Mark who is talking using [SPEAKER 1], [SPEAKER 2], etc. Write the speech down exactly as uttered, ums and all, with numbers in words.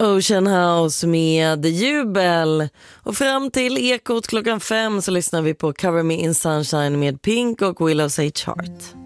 [SPEAKER 1] Ocean House med Jubel. Och fram till Ekot klockan fem så lyssnar vi på Cover Me in Sunshine med Pink och Willows H. Heart.